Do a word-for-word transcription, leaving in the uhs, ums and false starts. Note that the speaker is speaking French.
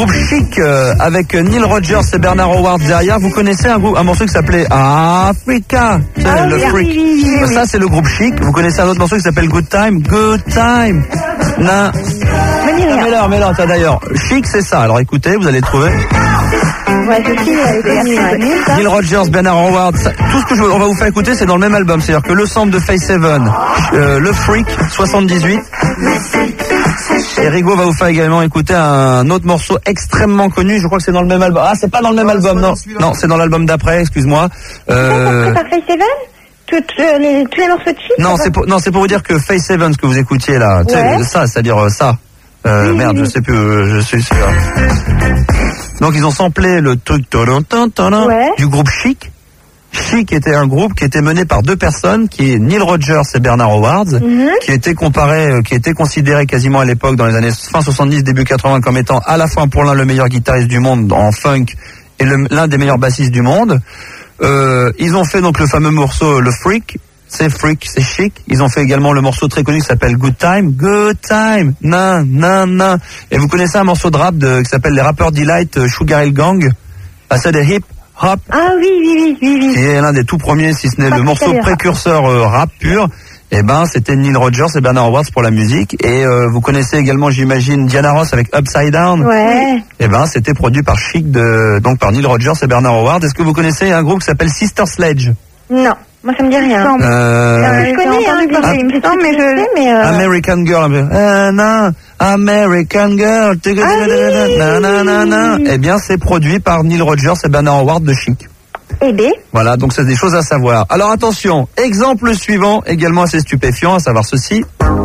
Groupe Chic euh, avec Neil Rogers et Bernard Howard derrière. Vous connaissez un, groupe, un morceau qui s'appelait Africa, c'est ah, le oui, Freak. Oui, oui, oui. Ça c'est le groupe Chic. Vous connaissez un autre morceau qui s'appelle Good Time. Good Time. Non. Mets-le, mets-le, t'as d'ailleurs. Chic c'est ça. Alors écoutez, vous allez trouver. Ouais, ceci, euh, Neil Rogers, Bernard Howard. Ça, tout ce que je, on va vous faire écouter, c'est dans le même album. C'est-à-dire que le sample de Phase Seven, euh, le Freak soixante-dix-huit. Et Rigo va vous faire également écouter un autre morceau extrêmement connu. Je crois que c'est dans le même album. Ah, c'est pas dans le même album, non. Non, c'est dans l'album d'après. Excuse-moi. Euh... Par Phase Seven, toutes euh, les, tous les morceaux de Chic. Non, c'est pour, non, c'est pour vous dire que Phase Seven, ce que vous écoutiez là, ouais. ça, c'est-à-dire euh, ça. Euh, oui, merde, oui. je sais plus. Euh, je suis sûr. Donc ils ont samplé le truc ouais. du groupe Chic. Chic était un groupe qui était mené par deux personnes, qui est Neil Rogers et Bernard Howard, mm-hmm. qui était comparé, qui était considéré quasiment à l'époque dans les années fin soixante-dix, début quatre-vingts comme étant à la fois pour l'un le meilleur guitariste du monde en funk et le, l'un des meilleurs bassistes du monde. Euh, ils ont fait donc le fameux morceau le Freak. C'est Freak, c'est Chic. Ils ont fait également le morceau très connu qui s'appelle Good Time. Good Time. Nan, nan, nan. Et vous connaissez un morceau de rap de, qui s'appelle les Rappers Delight, euh, Sugar Hill Gang. Ah, c'est des hip hop. Ah oui, oui, oui, oui, oui. Qui est l'un des tout premiers, si ce n'est pas le morceau précurseur euh, rap pur. Eh ben, c'était Neil Rogers et Bernard Howard pour la musique. Et euh, vous connaissez également, j'imagine, Diana Ross avec Upside Down. Ouais. Eh ben, c'était produit par Chic, de, donc par Neil Rogers et Bernard Howard. Est-ce que vous connaissez un groupe qui s'appelle Sister Sledge? Non. Moi, ça me dit rien. Euh, euh, je connais, hein, ah, il me semble, mais je sais, mais euh... American Girl. Euh, non, American Girl. Ah, oui. na, na, na, na. Eh bien, c'est produit par Neil Rogers et Bernard Howard de Chic. Eh bien. Voilà, donc c'est des choses à savoir. Alors attention, exemple suivant, également assez stupéfiant, à savoir ceci.